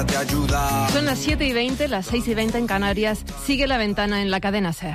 Son las 7:20, las 6:20 en Canarias. Sigue La Ventana en la cadena SER.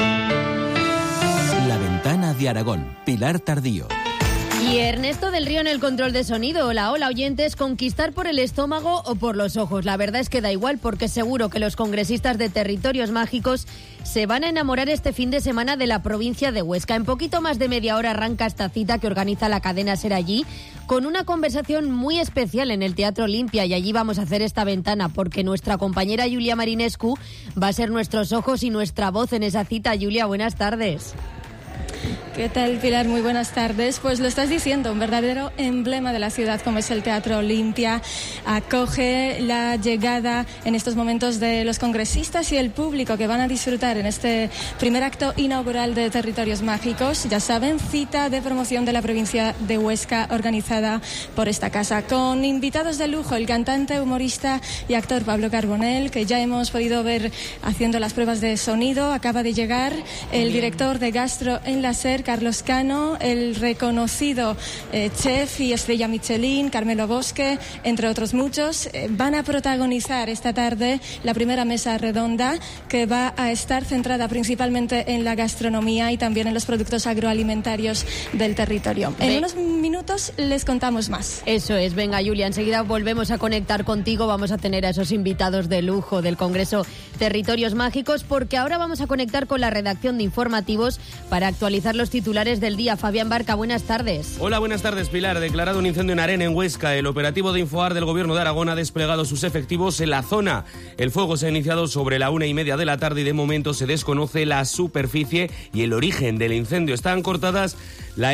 La Ventana de Aragón, Pilar Tardío. Y Ernesto del Río en el control de sonido. Hola, oyentes. ¿Conquistar por el estómago o por los ojos? La verdad es que da igual, porque seguro que los congresistas de Territorios Mágicos se van a enamorar este fin de semana de la provincia de Huesca. En poquito más de media hora arranca esta cita que organiza la cadena SER allí, con una conversación muy especial en el Teatro Olimpia, y allí vamos a hacer esta ventana, porque nuestra compañera Julia Marinescu va a ser nuestros ojos y nuestra voz en esa cita. Julia, buenas tardes. ¿Qué tal, Pilar? Muy buenas tardes. Pues lo estás diciendo, un verdadero emblema de la ciudad como es el Teatro Olimpia. Acoge la llegada en estos momentos de los congresistas y el público que van a disfrutar en este primer acto inaugural de Territorios Mágicos. Ya saben, cita de promoción de la provincia de Huesca organizada por esta casa, con invitados de lujo, el cantante, humorista y actor Pablo Carbonell, que ya hemos podido ver haciendo las pruebas de sonido. Acaba de llegar el director de Gastro en la SER, Carlos Cano, el reconocido chef y estrella Michelin, Carmelo Bosque, entre otros muchos. Van a protagonizar esta tarde la primera mesa redonda, que va a estar centrada principalmente en la gastronomía y también en los productos agroalimentarios del territorio. En unos minutos les contamos más. Eso es. Venga, Julia, enseguida volvemos a conectar contigo. Vamos a tener a esos invitados de lujo del Congreso Territorios Mágicos, porque ahora vamos a conectar con la redacción de informativos para actualizar los titulares del día. Fabián Barca, buenas tardes. Hola, buenas tardes, Pilar. Declarado un incendio en Arena, en Huesca. El operativo de Infoar del Gobierno de Aragón ha desplegado sus efectivos en la zona. El fuego se ha iniciado sobre la 1:30 de la tarde y de momento se desconoce la superficie y el origen del incendio. Están cortadas la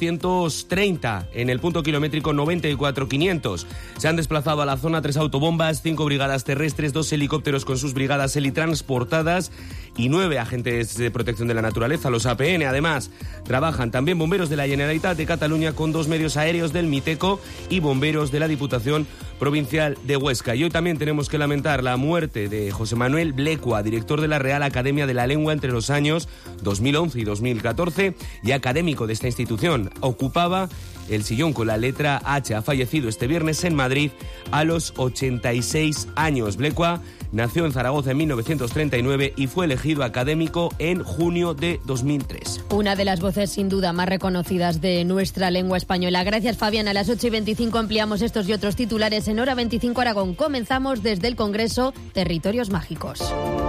N230 en el punto kilométrico 94-500. Se han desplazado a la zona 3 autobombas, 5 brigadas terrestres, 2 helicópteros con sus brigadas helitransportadas y 9 agentes de protección de la naturaleza, los APN. Además, trabajan también bomberos de la Generalitat de Cataluña con 2 medios aéreos del Miteco y bomberos de la Diputación Provincial de Huesca. Y hoy también tenemos que lamentar la muerte de José Manuel Blecua, director de la Real Academia de la Lengua entre los años 2011 y 2014 y académico de esta institución. Ocupaba el sillón con la letra H. Ha fallecido este viernes en Madrid a los 86 años. Blecua nació en Zaragoza en 1939 y fue elegido académico en junio de 2003. Una de las voces sin duda más reconocidas de nuestra lengua española. Gracias, Fabián. A las 8:25 ampliamos estos y otros titulares en Hora 25 Aragón. Comenzamos desde el Congreso Territorios Mágicos.